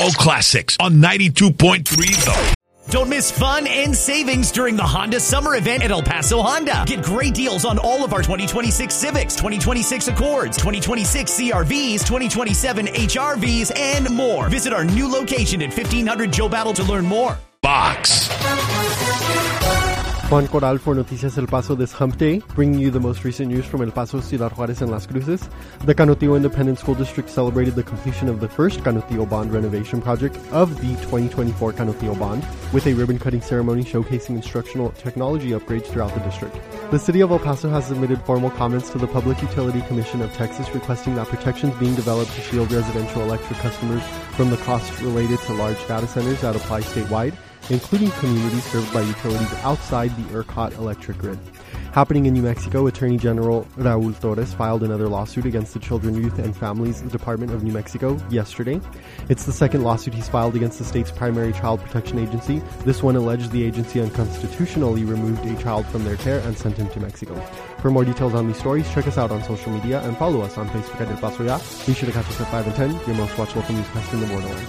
all classics on 92.3 The. Don't miss fun and savings during the Honda Summer Event at El Paso Honda. Get great deals on all of our 2026 Civics, 2026 Accords, 2026 CRVs, 2027 HRVs, and more. Visit our new location at 1500 Joe Battle to learn more. Box. Juan Coral for Noticias El Paso this Hump Day, bringing you the most recent news from El Paso, Ciudad Juárez, and Las Cruces. The Canutillo Independent School District celebrated the completion of the first Canutillo Bond renovation project of the 2024 Canutillo Bond with a ribbon-cutting ceremony showcasing instructional technology upgrades throughout the district. The City of El Paso has submitted formal comments to the Public Utility Commission of Texas requesting that protections being developed to shield residential electric customers from the costs related to large data centers that apply statewide, including communities served by utilities outside the ERCOT electric grid. Happening in New Mexico, Attorney General Raul Torres filed another lawsuit against the Children, Youth, and Families Department of New Mexico yesterday. It's the second lawsuit he's filed against the state's primary child protection agency. This one alleged the agency unconstitutionally removed a child from their care and sent him to Mexico. For more details on these stories, check us out on social media and follow us on Facebook at El Paso Ya. Be sure to catch us at 5 and 10, your most watched local newscast in the borderland.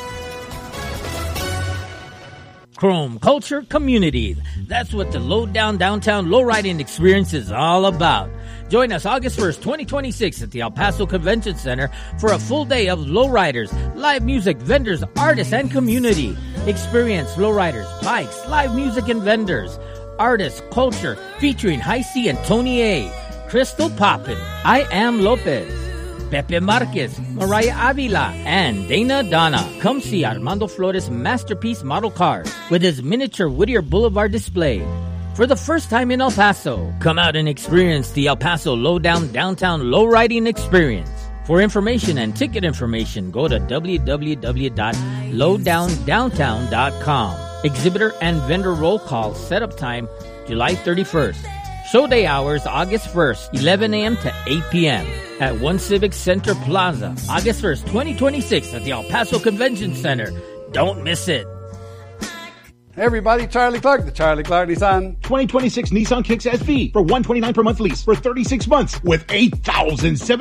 Chrome Culture Community. That's what the Lowdown Downtown Lowriding Experience is all about. Join us August 1st, 2026 at the El Paso Convention Center for a full day of lowriders, live music, vendors, artists, and community. Experience lowriders, bikes, live music, and vendors. Artists, culture, featuring High C and Tony A. Crystal Poppin, I Am Lopez, Pepe Marquez, Mariah Avila, and Dana Donna. Come see Armando Flores' masterpiece model cars with his miniature Whittier Boulevard display. For the first time in El Paso, come out and experience the El Paso Lowdown Downtown Lowriding Experience. For information and ticket information, go to www.lowdowndowntown.com. Exhibitor and vendor roll call setup time July 31st. Show day hours August 1st, 11 a.m. to 8 p.m. at One Civic Center Plaza, August 1st, 2026 at the El Paso Convention Center. Don't miss it. Hey everybody, Charlie Clark, the Charlie Clark Nissan 2026 Nissan Kicks SV for $129 per month lease for 36 months with 8,700